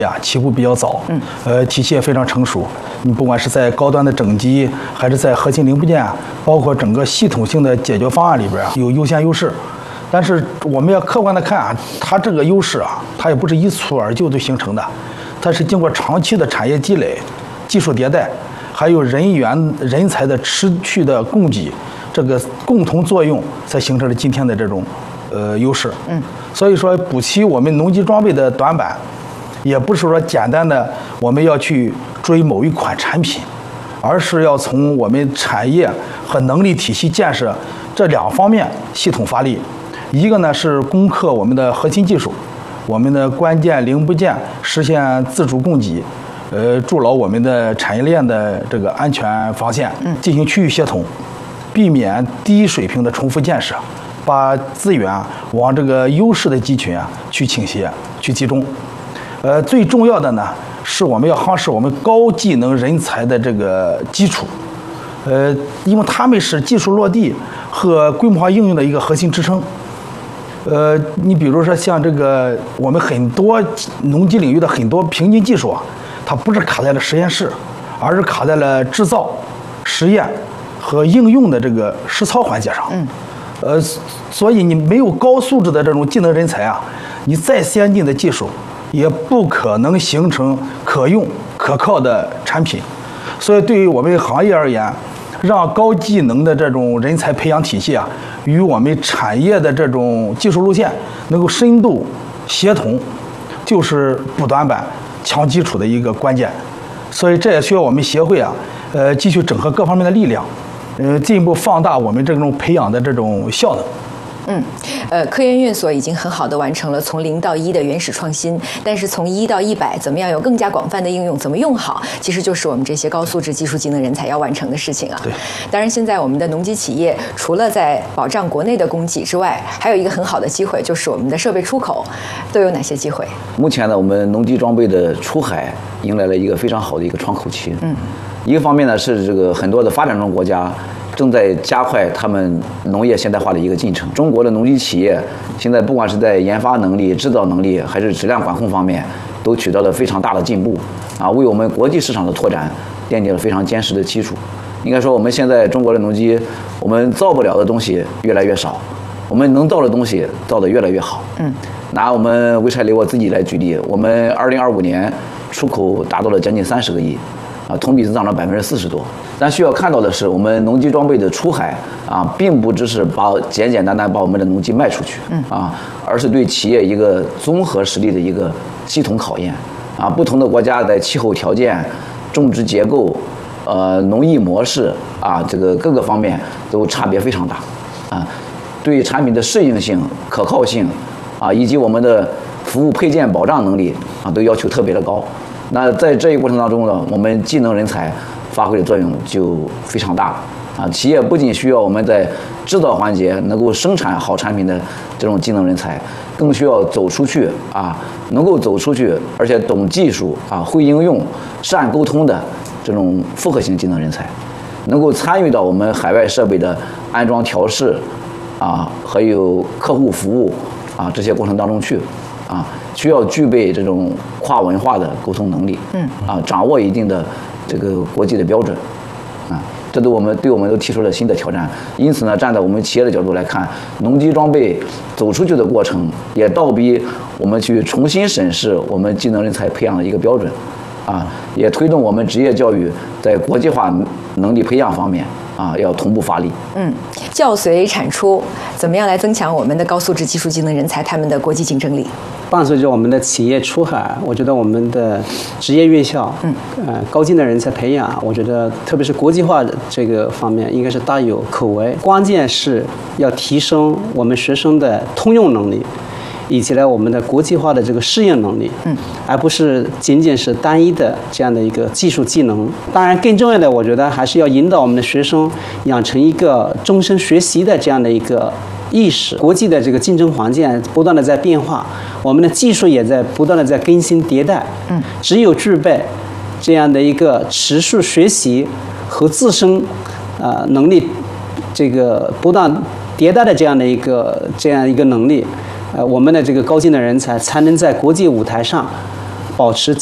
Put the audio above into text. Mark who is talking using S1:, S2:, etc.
S1: 起步比较早，体系也非常成熟。你不管是在高端的整机，还是在核心零部件，包括整个系统性的解决方案里边有优先优势。但是我们要客观的看它这个优势它也不是一蹴而就就形成的，它是经过长期的产业积累、技术迭代，还有人才的持续的供给，这个共同作用，才形成了今天的这种优势。所以说补齐我们农机装备的短板。也不是说简单的我们要去追某一款产品，而是要从我们产业和能力体系建设这2方面系统发力。一个呢是攻克我们的核心技术，我们的关键零部件实现自主供给，筑牢我们的产业链的这个安全防线，进行区域协同，避免低水平的重复建设，把资源往这个优势的集群去倾斜、去集中。最重要的呢，是我们要夯实我们高技能人才的这个基础，因为他们是技术落地和规模化应用的一个核心支撑。你比如说像这个我们很多农机领域的很多瓶颈技术它不是卡在了实验室，而是卡在了制造、实验和应用的这个实操环节上。所以你没有高素质的这种技能人才你再先进的技术也不可能形成可用可靠的产品。所以对于我们行业而言，让高技能的这种人才培养体系与我们产业的这种技术路线能够深度协同，就是补短板、强基础的一个关键。所以这也需要我们协会继续整合各方面的力量，进一步放大我们这种培养的这种效能。
S2: 科研院所已经很好的完成了从0到1的原始创新，但是从1到100怎么样有更加广泛的应用，怎么用好，其实就是我们这些高素质技术技能人才要完成的事情
S1: 对，
S2: 当然现在我们的农机企业除了在保障国内的供给之外，还有一个很好的机会，就是我们的设备出口都有哪些机会？
S3: 目前呢，我们农机装备的出海迎来了一个非常好的一个窗口期。一个方面呢是这个很多的发展中国家正在加快他们农业现代化的一个进程。中国的农机企业现在不管是在研发能力、制造能力，还是质量管控方面，都取得了非常大的进步为我们国际市场的拓展奠定了非常坚实的基础。应该说，我们现在中国的农机，我们造不了的东西越来越少，我们能造的东西造得越来越好。拿我们潍柴雷沃自己来举例，我们2025年出口达到了将近30个亿。同比增长了40%多。但需要看到的是，我们农机装备的出海并不只是简简单单把我们的农机卖出去而是对企业一个综合实力的一个系统考验不同的国家在气候条件、种植结构、农业模式这个各个方面都差别非常大对产品的适应性、可靠性以及我们的服务配件保障能力都要求特别的高。那在这一过程当中呢，我们技能人才发挥的作用就非常大了企业不仅需要我们在制造环节能够生产好产品的这种技能人才，更需要走出去能够走出去，而且懂技术会应用、善沟通的这种复合型技能人才，能够参与到我们海外设备的安装调试还有客户服务这些过程当中去需要具备这种跨文化的沟通能力，掌握一定的这个国际的标准，这对我们都提出了新的挑战。因此呢，站在我们企业的角度来看，农机装备走出去的过程，也倒逼我们去重新审视我们技能人才培养的一个标准，也推动我们职业教育在国际化能力培养方面要同步发力。
S2: 教随产出，怎么样来增强我们的高素质技术技能人才他们的国际竞争力？
S4: 伴随着我们的企业出海，我觉得我们的职业院校，高技能人才培养，我觉得特别是国际化这个方面，应该是大有可为。关键是要提升我们学生的通用能力，以及我们的国际化的这个适应能力，而不是仅仅是单一的这样的一个技术技能。当然，更重要的，我觉得还是要引导我们的学生养成一个终身学习的这样的一个意识。国际的这个竞争环境不断的在变化，我们的技术也在不断的在更新迭代。只有具备这样的一个持续学习和自身能力这个不断迭代的这样一个能力，我们的这个高技能人才才能在国际舞台上保持